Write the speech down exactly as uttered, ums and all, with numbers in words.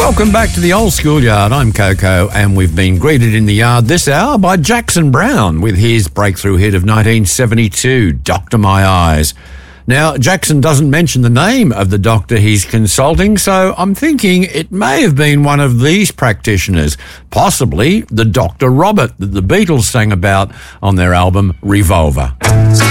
Welcome back to the Old Schoolyard. I'm Coco, and we've been greeted in the yard this hour by Jackson Browne with his breakthrough hit of nineteen seventy-two, Doctor My Eyes. Now, Jackson doesn't mention the name of the doctor he's consulting, so I'm thinking it may have been one of these practitioners, possibly the Doctor Robert that the Beatles sang about on their album Revolver.